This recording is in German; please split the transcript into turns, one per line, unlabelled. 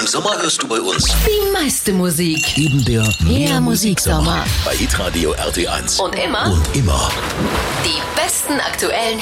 Im Sommer hörst du bei uns
die meiste Musik.
eben der
Mehr Musiksommer.
bei Hitradio RT1.
Und immer
Und immer.
die besten aktuellen